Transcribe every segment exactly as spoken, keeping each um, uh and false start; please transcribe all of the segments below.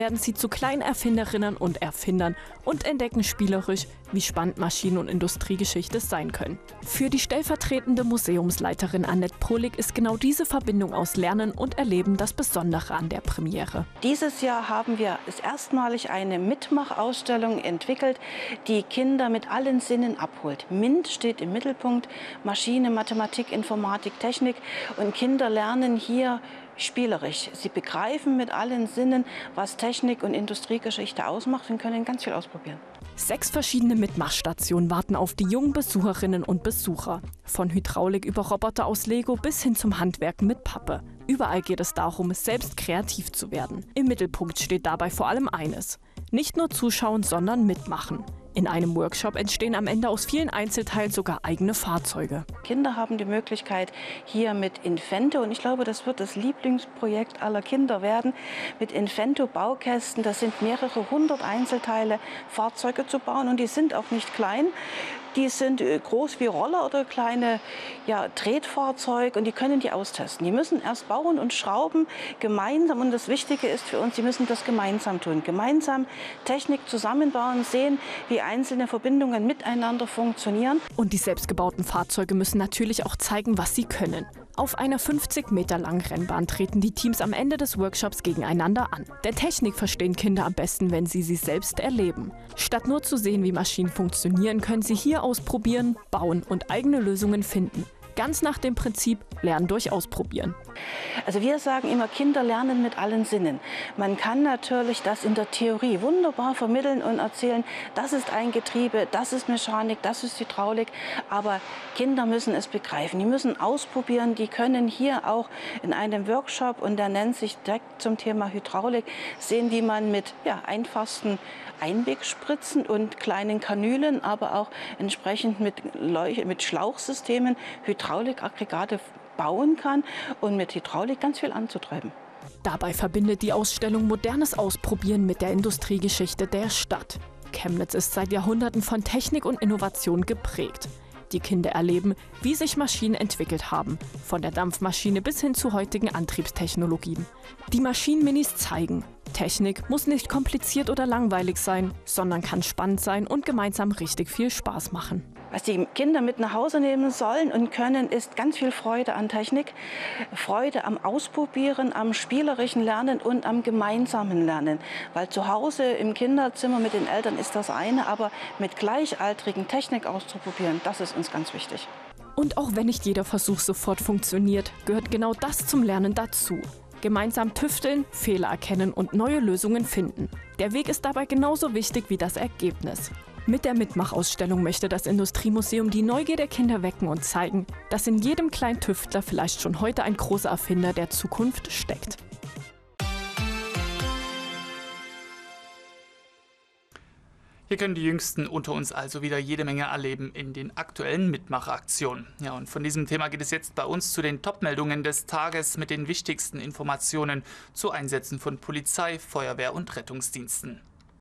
werden sie zu kleinen Erfinderinnen und Erfindern und entdecken spielerisch, wie spannend Maschinen- und Industriegeschichte sein können. Für die stellvertretende Museumsleiterin Annette Pohlig ist genau diese Verbindung aus Lernen und Erleben das Besondere an der Premiere. Dieses Jahr haben wir es erstmalig eine Mitmachausstellung entwickelt, die Kinder mit allen Sinnen abholt. MINT steht im Mittelpunkt, Maschine, Mathematik, Informatik, Technik, und Kinder lernen hier spielerisch. Sie begreifen mit allen Sinnen, was Technik und Industriegeschichte ausmacht, und können ganz viel ausprobieren. Sechs verschiedene Mitmachstationen warten auf die jungen Besucherinnen und Besucher. Von Hydraulik über Roboter aus Lego bis hin zum Handwerken mit Pappe. Überall geht es darum, selbst kreativ zu werden. Im Mittelpunkt steht dabei vor allem eines: Nicht nur zuschauen, sondern mitmachen. In einem Workshop entstehen am Ende aus vielen Einzelteilen sogar eigene Fahrzeuge. Kinder haben die Möglichkeit, hier mit Invento, und ich glaube, das wird das Lieblingsprojekt aller Kinder werden, mit Invento-Baukästen, das sind mehrere hundert Einzelteile, Fahrzeuge zu bauen, und die sind auch nicht klein. Die sind groß wie Roller oder kleine, ja, Tretfahrzeuge, und die können die austesten. Die müssen erst bauen und schrauben gemeinsam, und das Wichtige ist für uns, sie müssen das gemeinsam tun. Gemeinsam Technik zusammenbauen, sehen, wie einzelne Verbindungen miteinander funktionieren. Und die selbstgebauten Fahrzeuge müssen natürlich auch zeigen, was sie können. Auf einer fünfzig Meter langen Rennbahn treten die Teams am Ende des Workshops gegeneinander an. Der Technik verstehen Kinder am besten, wenn sie sie selbst erleben. Statt nur zu sehen, wie Maschinen funktionieren, können sie hier ausprobieren, bauen und eigene Lösungen finden. Ganz nach dem Prinzip Lernen durch Ausprobieren. Also wir sagen immer, Kinder lernen mit allen Sinnen. Man kann natürlich das in der Theorie wunderbar vermitteln und erzählen, das ist ein Getriebe, das ist Mechanik, das ist Hydraulik. Aber Kinder müssen es begreifen, die müssen ausprobieren. Die können hier auch in einem Workshop, und der nennt sich direkt zum Thema Hydraulik, sehen, wie man mit, ja, einfachsten Einwegspritzen und kleinen Kanülen, aber auch entsprechend mit, Leuch- mit Schlauchsystemen Hydraulikaggregate bauen kann und mit Hydraulik ganz viel anzutreiben. Dabei verbindet die Ausstellung modernes Ausprobieren mit der Industriegeschichte der Stadt. Chemnitz ist seit Jahrhunderten von Technik und Innovation geprägt. Die Kinder erleben, wie sich Maschinen entwickelt haben, von der Dampfmaschine bis hin zu heutigen Antriebstechnologien. Die Maschinenminis zeigen, Technik muss nicht kompliziert oder langweilig sein, sondern kann spannend sein und gemeinsam richtig viel Spaß machen. Was die Kinder mit nach Hause nehmen sollen und können, ist ganz viel Freude an Technik, Freude am Ausprobieren, am spielerischen Lernen und am gemeinsamen Lernen. Weil zu Hause im Kinderzimmer mit den Eltern ist das eine, aber mit Gleichaltrigen Technik auszuprobieren, das ist uns ganz wichtig. Und auch wenn nicht jeder Versuch sofort funktioniert, gehört genau das zum Lernen dazu. Gemeinsam tüfteln, Fehler erkennen und neue Lösungen finden. Der Weg ist dabei genauso wichtig wie das Ergebnis. Mit der Mitmachausstellung möchte das Industriemuseum die Neugier der Kinder wecken und zeigen, dass in jedem kleinen Tüftler vielleicht schon heute ein großer Erfinder der Zukunft steckt. Hier können die Jüngsten unter uns also wieder jede Menge erleben in den aktuellen Mitmachaktionen. Ja, und von diesem Thema geht es jetzt bei uns zu den Top-Meldungen des Tages mit den wichtigsten Informationen zu Einsätzen von Polizei, Feuerwehr und Rettungsdiensten.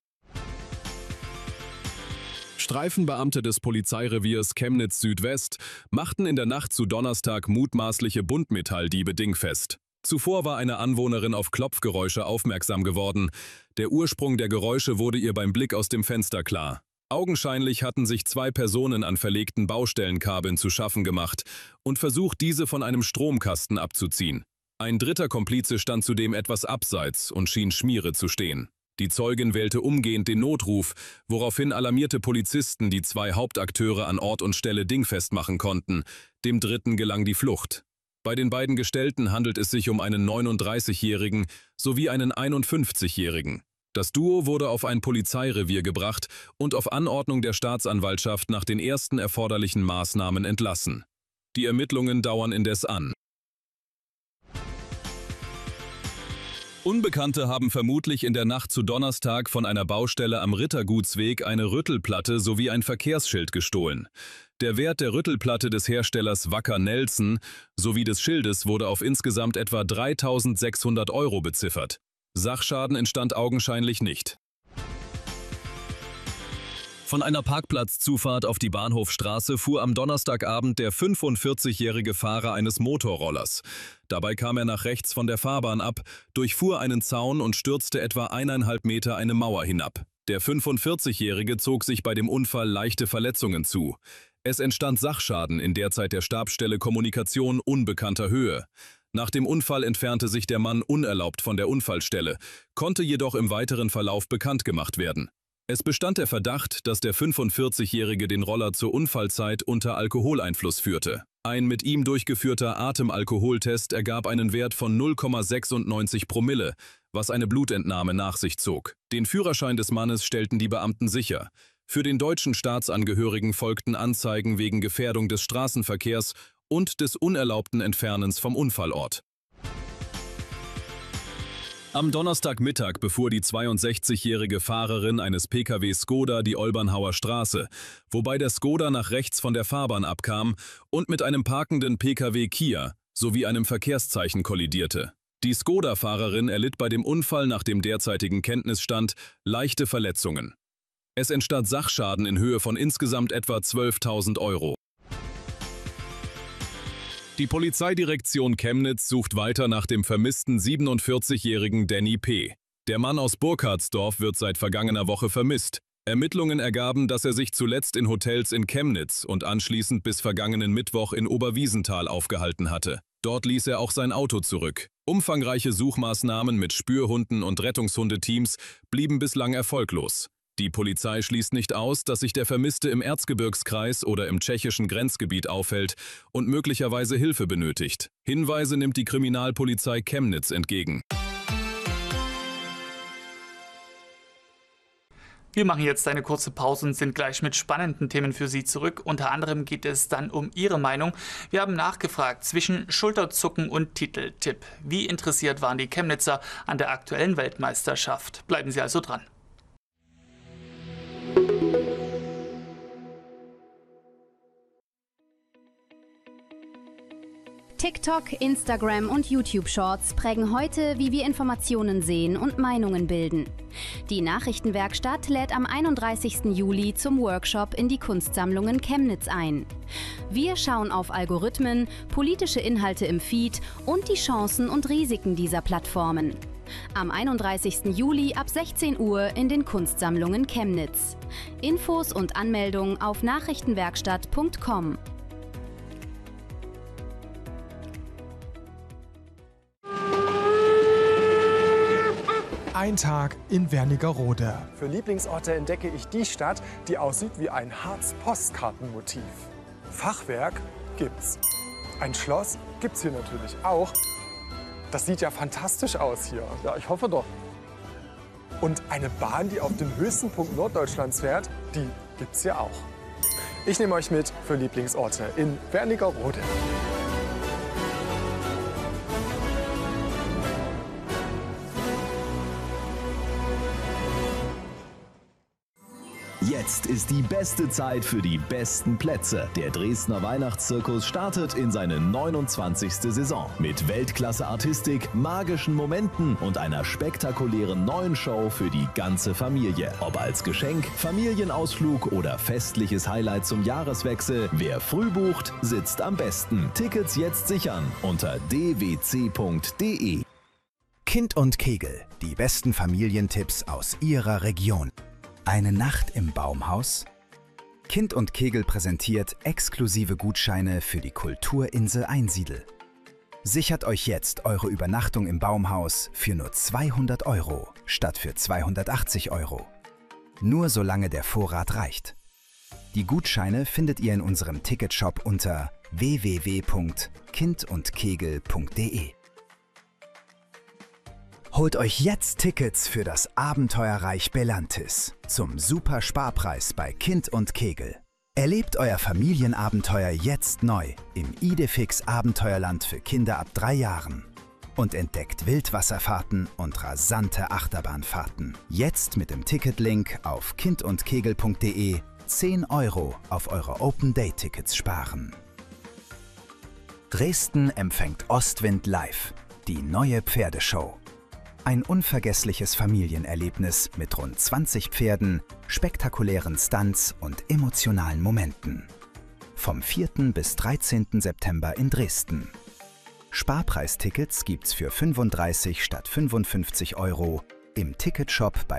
Streifenbeamte des Polizeireviers Chemnitz Südwest machten in der Nacht zu Donnerstag mutmaßliche Buntmetalldiebe dingfest. Zuvor war eine Anwohnerin auf Klopfgeräusche aufmerksam geworden. Der Ursprung der Geräusche wurde ihr beim Blick aus dem Fenster klar. Augenscheinlich hatten sich zwei Personen an verlegten Baustellenkabeln zu schaffen gemacht und versucht, diese von einem Stromkasten abzuziehen. Ein dritter Komplize stand zudem etwas abseits und schien Schmiere zu stehen. Die Zeugin wählte umgehend den Notruf, woraufhin alarmierte Polizisten die zwei Hauptakteure an Ort und Stelle dingfest machen konnten. Dem dritten gelang die Flucht. Bei den beiden Gestellten handelt es sich um einen neununddreißigjährigen sowie einen einundfünfzigjährigen. Das Duo wurde auf ein Polizeirevier gebracht und auf Anordnung der Staatsanwaltschaft nach den ersten erforderlichen Maßnahmen entlassen. Die Ermittlungen dauern indes an. Unbekannte haben vermutlich in der Nacht zu Donnerstag von einer Baustelle am Rittergutsweg eine Rüttelplatte sowie ein Verkehrsschild gestohlen. Der Wert der Rüttelplatte des Herstellers Wacker Nelson sowie des Schildes wurde auf insgesamt etwa dreitausendsechshundert Euro beziffert. Sachschaden entstand augenscheinlich nicht. Von einer Parkplatzzufahrt auf die Bahnhofstraße fuhr am Donnerstagabend der fünfundvierzigjährige Fahrer eines Motorrollers. Dabei kam er nach rechts von der Fahrbahn ab, durchfuhr einen Zaun und stürzte etwa eineinhalb Meter eine Mauer hinab. Der fünfundvierzigjährige zog sich bei dem Unfall leichte Verletzungen zu. Es entstand Sachschaden in derzeit der Stabsstelle Kommunikation unbekannter Höhe. Nach dem Unfall entfernte sich der Mann unerlaubt von der Unfallstelle, konnte jedoch im weiteren Verlauf bekannt gemacht werden. Es bestand der Verdacht, dass der fünfundvierzigjährige den Roller zur Unfallzeit unter Alkoholeinfluss führte. Ein mit ihm durchgeführter Atemalkoholtest ergab einen Wert von null Komma sechsundneunzig Promille, was eine Blutentnahme nach sich zog. Den Führerschein des Mannes stellten die Beamten sicher. Für den deutschen Staatsangehörigen folgten Anzeigen wegen Gefährdung des Straßenverkehrs und des unerlaubten Entfernens vom Unfallort. Am Donnerstagmittag befuhr die zweiundsechzigjährige Fahrerin eines P K W Skoda die Olbernhauer Straße, wobei der Skoda nach rechts von der Fahrbahn abkam und mit einem parkenden P K W Kia sowie einem Verkehrszeichen kollidierte. Die Skoda-Fahrerin erlitt bei dem Unfall nach dem derzeitigen Kenntnisstand leichte Verletzungen. Es entstand Sachschaden in Höhe von insgesamt etwa zwölftausend Euro. Die Polizeidirektion Chemnitz sucht weiter nach dem vermissten siebenundvierzigjährigen Danny P. Der Mann aus Burkhardsdorf wird seit vergangener Woche vermisst. Ermittlungen ergaben, dass er sich zuletzt in Hotels in Chemnitz und anschließend bis vergangenen Mittwoch in Oberwiesenthal aufgehalten hatte. Dort ließ er auch sein Auto zurück. Umfangreiche Suchmaßnahmen mit Spürhunden und Rettungshundeteams blieben bislang erfolglos. Die Polizei schließt nicht aus, dass sich der Vermisste im Erzgebirgskreis oder im tschechischen Grenzgebiet aufhält und möglicherweise Hilfe benötigt. Hinweise nimmt die Kriminalpolizei Chemnitz entgegen. Wir machen jetzt eine kurze Pause und sind gleich mit spannenden Themen für Sie zurück. Unter anderem geht es dann um Ihre Meinung. Wir haben nachgefragt zwischen Schulterzucken und Titeltipp. Wie interessiert waren die Chemnitzer an der aktuellen Weltmeisterschaft? Bleiben Sie also dran. TikTok, Instagram und YouTube-Shorts prägen heute, wie wir Informationen sehen und Meinungen bilden. Die Nachrichtenwerkstatt lädt am einunddreißigsten Juli zum Workshop in die Kunstsammlungen Chemnitz ein. Wir schauen auf Algorithmen, politische Inhalte im Feed und die Chancen und Risiken dieser Plattformen. Am einunddreißigsten Juli ab sechzehn Uhr in den Kunstsammlungen Chemnitz. Infos und Anmeldung auf nachrichtenwerkstatt punkt com. Ein Tag in Wernigerode. Für Lieblingsorte entdecke ich die Stadt, die aussieht wie ein Harz-Postkartenmotiv. Fachwerk gibt's. Ein Schloss gibt's hier natürlich auch. Das sieht ja fantastisch aus hier. Ja, ich hoffe doch. Und eine Bahn, die auf dem höchsten Punkt Norddeutschlands fährt, die gibt's hier auch. Ich nehme euch mit für Lieblingsorte in Wernigerode. Jetzt ist die beste Zeit für die besten Plätze. Der Dresdner Weihnachtszirkus startet in seine neunundzwanzigste Saison. Mit Weltklasse-Artistik, magischen Momenten und einer spektakulären neuen Show für die ganze Familie. Ob als Geschenk, Familienausflug oder festliches Highlight zum Jahreswechsel, wer früh bucht, sitzt am besten. Tickets jetzt sichern unter d w c punkt d e. Kind und Kegel, die besten Familientipps aus Ihrer Region. Eine Nacht im Baumhaus? Kind und Kegel präsentiert exklusive Gutscheine für die Kulturinsel Einsiedel. Sichert euch jetzt eure Übernachtung im Baumhaus für nur zweihundert Euro statt für zweihundertachtzig Euro. Nur solange der Vorrat reicht. Die Gutscheine findet ihr in unserem Ticketshop unter w w w punkt kind und kegel punkt d e. Holt euch jetzt Tickets für das Abenteuerreich Belantis zum super Sparpreis bei Kind und Kegel. Erlebt euer Familienabenteuer jetzt neu im Idefix Abenteuerland für Kinder ab drei Jahren und entdeckt Wildwasserfahrten und rasante Achterbahnfahrten. Jetzt mit dem Ticketlink auf kind und kegel punkt d e zehn Euro auf eure Open-Day-Tickets sparen. Dresden empfängt Ostwind live, die neue Pferdeshow. Ein unvergessliches Familienerlebnis mit rund zwanzig Pferden, spektakulären Stunts und emotionalen Momenten. Vom vierten bis dreizehnten September in Dresden. Sparpreistickets gibt's für fünfunddreißig statt fünfundfünfzig Euro im Ticketshop bei